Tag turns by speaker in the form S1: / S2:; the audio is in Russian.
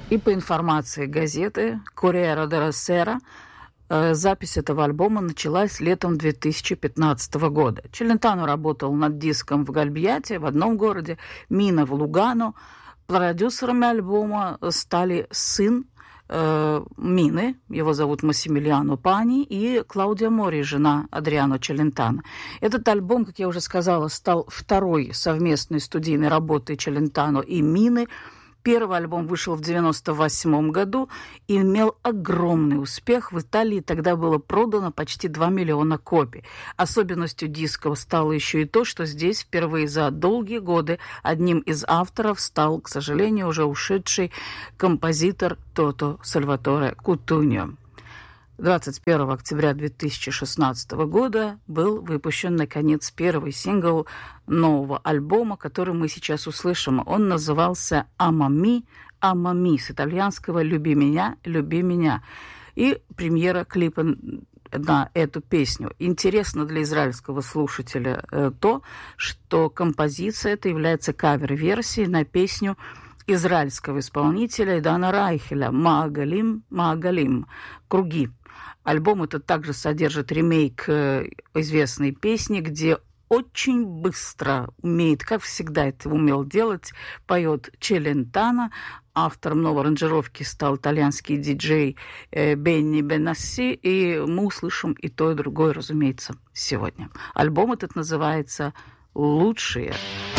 S1: И по информации газеты «Корриера делла Сера», запись этого альбома началась летом 2015 года. Челентано работал над диском в Гальбьяте, в одном городе, Мина в Лугано. Продюсерами альбома стали сын Мины, его зовут Массимилиано Пани, и Клаудия Мори, жена Адриано Челентано. Этот альбом, как я уже сказала, стал второй совместной студийной работой Челентано и Мины. Первый альбом вышел в 1998 году и имел огромный успех. В Италии тогда было продано почти 2 миллиона копий. Особенностью диска стало еще и то, что здесь впервые за долгие годы одним из авторов стал, к сожалению, уже ушедший композитор Тото Сальваторе Кутуньо. 21 октября 2016 года был выпущен, наконец, первый сингл нового альбома, который мы сейчас услышим. Он назывался «Амами, Амами», с итальянского «Люби меня, люби меня». И премьера клипа на эту песню. Интересно для израильского слушателя то, что композиция эта является кавер-версией на песню израильского исполнителя Дана Райхеля «Маагалим, Маагалим», «Круги». Альбом этот также содержит ремейк известной песни, где очень быстро умеет, как всегда это умел делать, поет Челентано. Автором новой аранжировки стал итальянский диджей Бенни Бенасси, и мы услышим и то, и другое, разумеется, сегодня. Альбом этот называется «Лучшие».